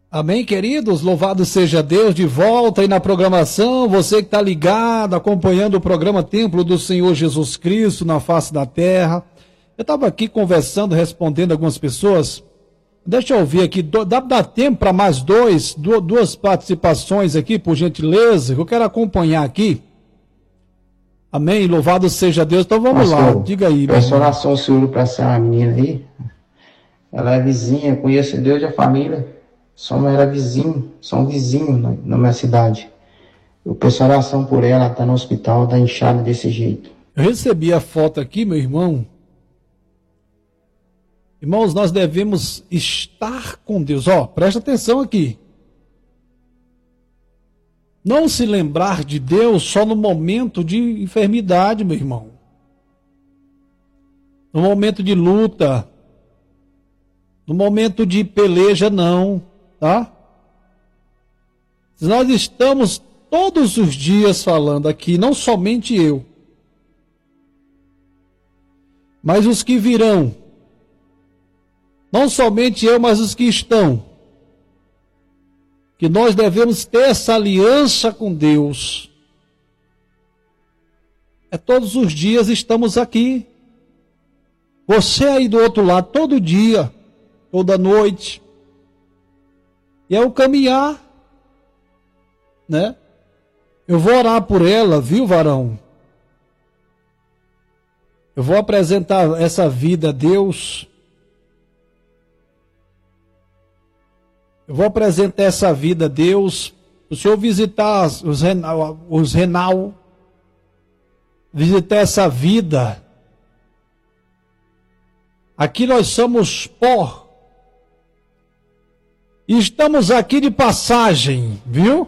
Amém, queridos? Louvado seja Deus, de volta aí na programação, você que está ligado, acompanhando o programa Templo do Senhor Jesus Cristo na face da terra. Eu estava aqui conversando, respondendo algumas pessoas. Deixa eu ouvir aqui, dá tempo para mais duas participações aqui, por gentileza, que eu quero acompanhar aqui. Amém, louvado seja Deus. Então vamos lá, diga aí. Peço oração, Senhor, para essa menina aí. Ela é vizinha, conheço Deus e a família. São vizinhos na minha cidade. Eu peço oração por ela, tá no hospital, tá inchada desse jeito. Eu recebi a foto aqui, meu irmão. Irmãos, nós devemos estar com Deus. Presta atenção aqui. Não se lembrar de Deus só no momento de enfermidade, meu irmão. No momento de luta. No momento de peleja, não. Tá? Nós estamos todos os dias falando aqui, não somente eu, mas os que virão. Não somente eu, mas os que estão. Que nós devemos ter essa aliança com Deus. Todos os dias estamos aqui. Você aí do outro lado, todo dia, toda noite. E é o caminhar, né? Eu vou orar por ela, viu, varão? Eu vou apresentar essa vida a Deus. Eu vou apresentar essa vida a Deus. O Senhor visitar os renal, visitar essa vida. Aqui nós somos pó. E estamos aqui de passagem, viu?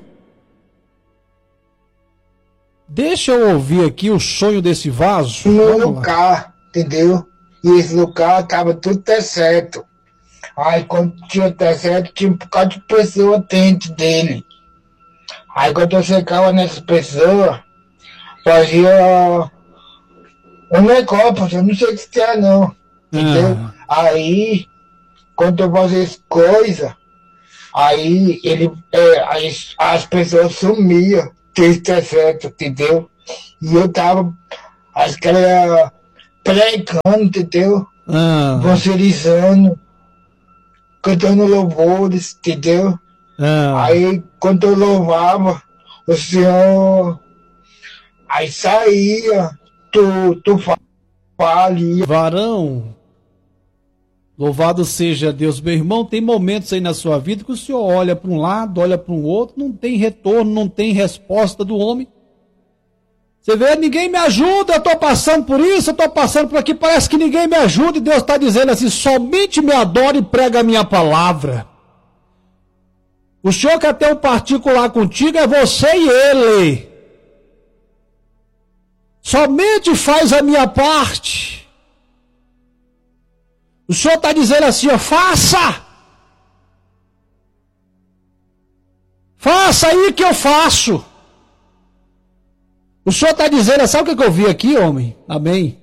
Deixa eu ouvir aqui o sonho desse vaso. No lugar, entendeu? E esse lugar estava tudo certo. Aí quando tinha certo, tinha um bocado de pessoa dentro dele. Aí quando eu chegava nessa pessoa, fazia um negócio, eu não sei o que é não. Entendeu? Aí, quando eu fazia as coisas, aí as pessoas sumiam, certo, entendeu? E eu tava, acho que era pregando, entendeu? Evangelizando, cantando louvores, entendeu? Aí, quando eu louvava, o Senhor, aí saía, tu falia. Varão, louvado seja Deus, meu irmão, tem momentos aí na sua vida que o senhor olha para um lado, olha para o outro, não tem retorno, não tem resposta do homem. Você vê, ninguém me ajuda, eu estou passando por isso, eu estou passando por aqui, parece que ninguém me ajuda, e Deus está dizendo assim, somente me adore e prega a minha palavra. O senhor quer ter um particular contigo, é você e ele. Somente faz a minha parte. O senhor está dizendo assim, faça! Faça aí que eu faço. O senhor está dizendo, sabe o que eu vi aqui, homem? Amém?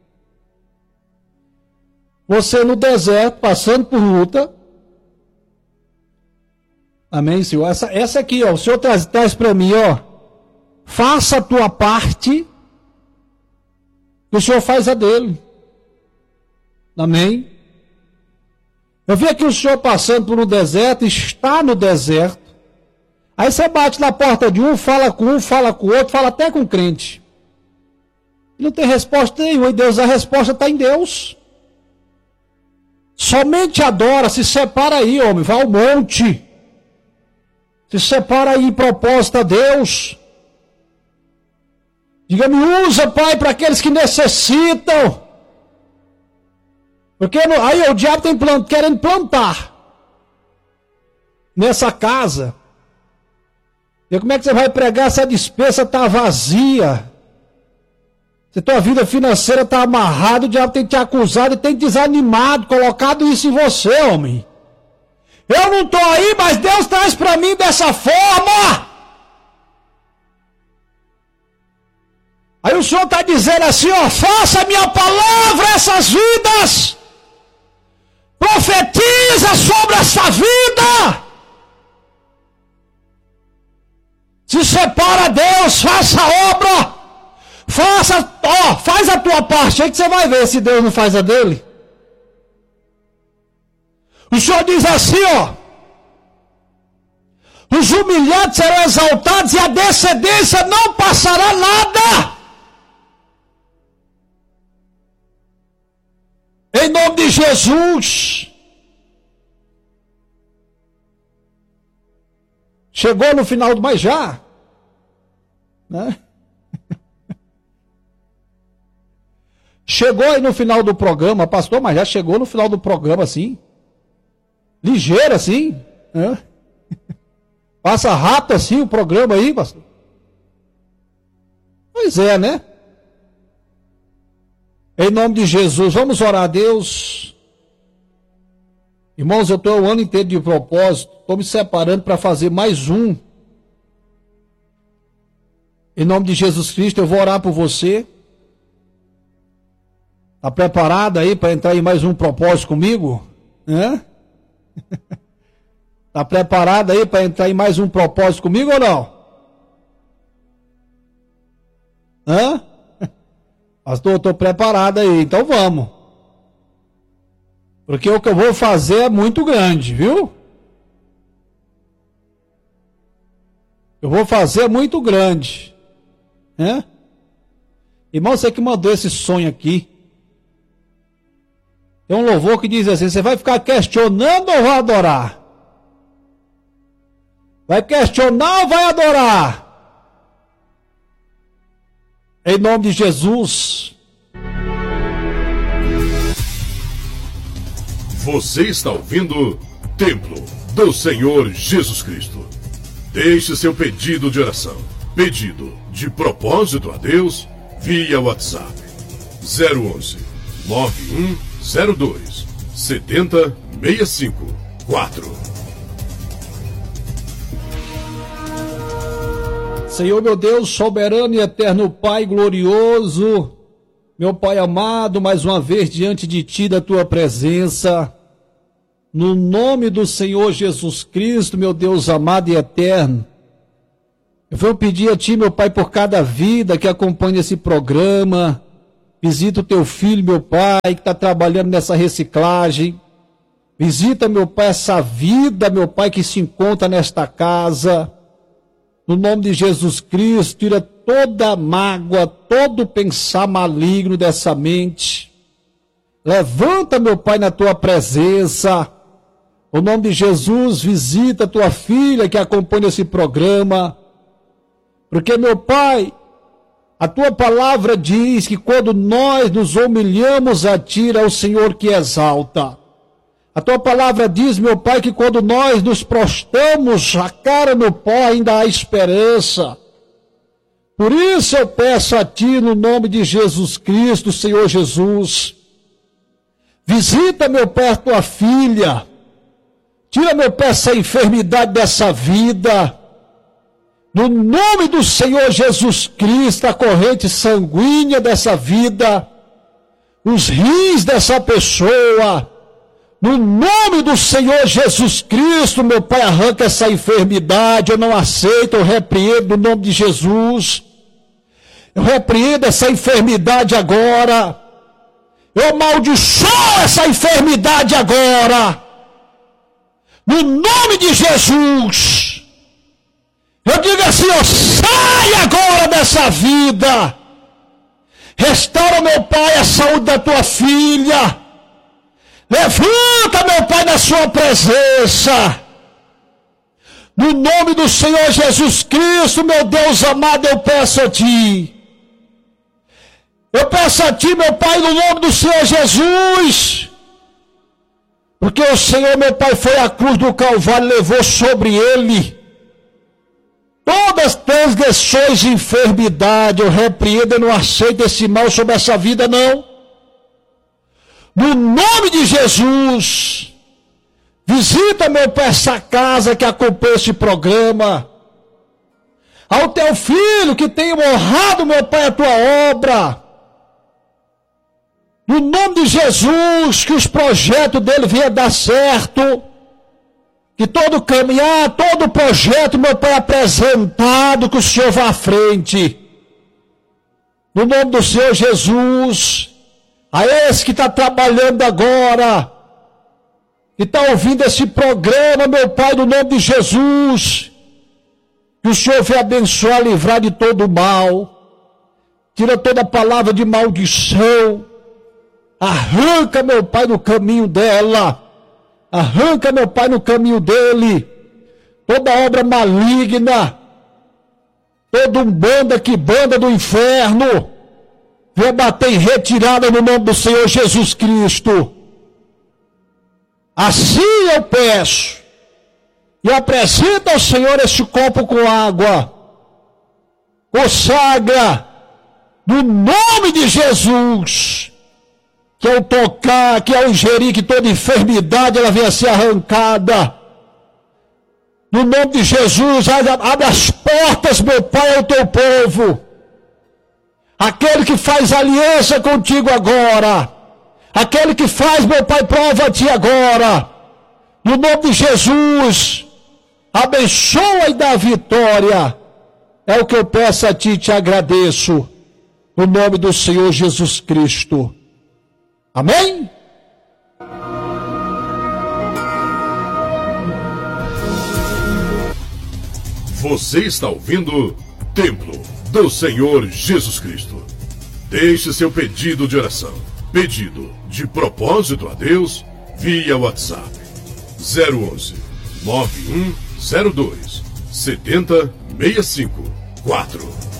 Você no deserto, passando por luta. Amém, Senhor? Essa aqui, o senhor traz para mim, faça a tua parte, o senhor faz a dele. Amém? Eu vi aqui o senhor passando por um deserto, está no deserto. Aí você bate na porta de um, fala com o outro, fala até com o crente. E não tem resposta nenhuma, e Deus, a resposta está em Deus. Somente adora, se separa aí, homem, vai ao monte. Se separa aí em propósito a Deus. Diga, me usa, Pai, para aqueles que necessitam. Porque aí o diabo tem querendo plantar nessa casa. E como é que você vai pregar se a despensa está vazia? Se tua vida financeira está amarrada, o diabo tem te acusado e tem te desanimado, colocado isso em você, homem. Eu não estou aí, mas Deus traz para mim dessa forma. Aí o Senhor está dizendo assim, faça a minha palavra essas vidas. Profetiza sobre essa vida. separa a Deus, faça a obra, faz a tua parte, aí que você vai ver se Deus não faz a dele. O Senhor diz assim, os humilhados serão exaltados e a descendência não passará nada. Em nome de Jesus. Chegou no final do mais já, né? Chegou aí no final do programa, pastor, mas já chegou no final do programa assim, ligeiro assim, né? Passa rápido assim o programa aí, pastor. Pois é, né? Em nome de Jesus, vamos orar a Deus. Irmãos, eu estou o ano inteiro de propósito, estou me separando para fazer mais um. Em nome de Jesus Cristo, eu vou orar por você. Está preparado aí para entrar em mais um propósito comigo? Está preparado aí para entrar em mais um propósito comigo ou não? Pastor, eu estou preparado aí, então vamos. Porque o que eu vou fazer é muito grande, viu? Eu vou fazer muito grande. Irmão, você que mandou esse sonho aqui. Tem um louvor que diz assim, você vai ficar questionando ou vai adorar? Vai questionar ou vai adorar? Em nome de Jesus. Você está ouvindo Templo do Senhor Jesus Cristo. Deixe seu pedido de oração, pedido de propósito a Deus via WhatsApp 011 9102 7065 4. Senhor meu Deus, soberano e eterno Pai glorioso, meu Pai amado, mais uma vez diante de Ti, da Tua presença, no nome do Senhor Jesus Cristo, meu Deus amado e eterno, eu vou pedir a Ti, meu Pai, por cada vida que acompanha esse programa, visita o Teu filho, meu Pai, que está trabalhando nessa reciclagem, visita, meu Pai, essa vida, meu Pai, que se encontra nesta casa. No nome de Jesus Cristo, tira toda a mágoa, todo pensar maligno dessa mente. Levanta, meu Pai, na Tua presença. No nome de Jesus, visita a Tua filha que acompanha esse programa. Porque, meu Pai, a Tua palavra diz que quando nós nos humilhamos a Ti, é o Senhor que exalta. A Tua palavra diz, meu Pai, que quando nós nos prostramos a cara no pó, ainda há esperança. Por isso eu peço a Ti, no nome de Jesus Cristo, Senhor Jesus, visita, meu Pai, a Tua filha, tira, meu Pai, essa enfermidade dessa vida, no nome do Senhor Jesus Cristo, a corrente sanguínea dessa vida, os rins dessa pessoa, no nome do Senhor Jesus Cristo, meu Pai, arranca essa enfermidade, eu não aceito, eu repreendo no nome de Jesus. Eu repreendo essa enfermidade agora. Eu amaldiçoo essa enfermidade agora. No nome de Jesus. Eu digo assim, sai agora dessa vida. Restaura, meu Pai, a saúde da tua filha. Levanta, meu Pai, na sua presença. No nome do Senhor Jesus Cristo, meu Deus amado, eu peço a Ti. Eu peço a Ti, meu Pai, no nome do Senhor Jesus. Porque o Senhor, meu Pai, foi à cruz do Calvário, levou sobre Ele todas as transgressões e enfermidade. Eu repreendo, eu não aceito esse mal sobre essa vida, não. No nome de Jesus, visita, meu Pai, essa casa que acompanha esse programa. Ao teu filho que tem honrado, meu Pai, a tua obra. No nome de Jesus, que os projetos dele venham dar certo. Que todo caminhar, todo projeto, meu Pai, apresentado, que o Senhor vá à frente. No nome do Senhor Jesus, a esse que está trabalhando agora, que está ouvindo esse programa, meu Pai, no nome de Jesus, que o Senhor venha abençoar, livrar de todo o mal, tira toda palavra de maldição, arranca, meu Pai, no caminho dela, arranca, meu Pai, no caminho dele, toda obra maligna, toda umbanda que banda do inferno, venha bater em retirada no nome do Senhor Jesus Cristo. Assim eu peço, e apresento ao Senhor este copo com água, consagra, no nome de Jesus, que ao tocar, que ao ingerir, que toda enfermidade ela venha a ser arrancada. No nome de Jesus, abre as portas, meu Pai, ao teu povo. Aquele que faz aliança contigo agora, aquele que faz, meu Pai, prova a ti agora. No nome de Jesus, abençoa e dá vitória. É o que eu peço a ti e te agradeço. No nome do Senhor Jesus Cristo. Amém? Você está ouvindo Templo do Senhor Jesus Cristo. Deixe seu pedido de oração, pedido de propósito a Deus, via WhatsApp 011 9102 7065 4.